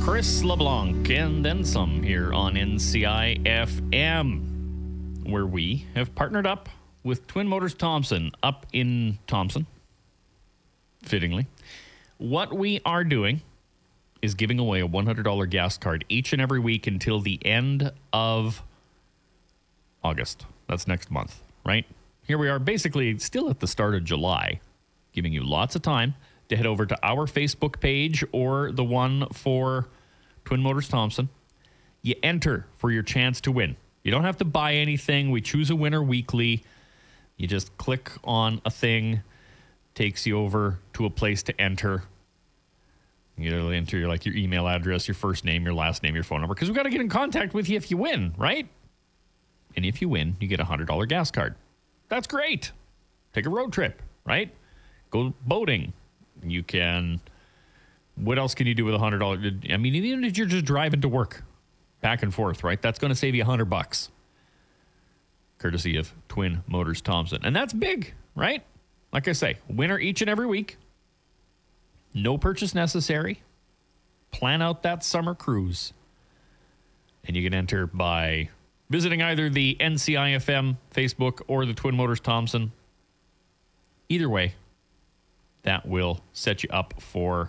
Chris LeBlanc and then some here on NCI FM, where we have partnered up with Twin Motors Thompson up in Thompson, fittingly. What we are doing is giving away a $100 gas card each and every week until the end of August. That's next month, right? Here we are basically still at the start of July, giving you lots of time to head over to our Facebook page or the one for Twin Motors Thompson. You enter for your chance to win. You don't have to buy anything. We choose a winner weekly. You just click on a thing, takes you over to a place to enter. You enter your email address, your first name, your last name, your phone number, because we've got to get in contact with you if you win, right? And if you win, you get a $100 gas card. That's great. Take a road trip, right? Go boating. You can... What else can you do with $100? I mean, even if you're just driving to work, back and forth, right? That's going to save you $100. Courtesy of Twin Motors Thompson. And that's big, right? Like I say, winner each and every week. No purchase necessary. Plan out that summer cruise. And you can enter by visiting either the NCIFM Facebook or the Twin Motors Thompson. Either way, that will set you up for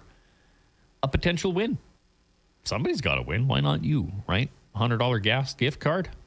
a potential win. Somebody's got to win. Why not you, right? $100 gas gift card.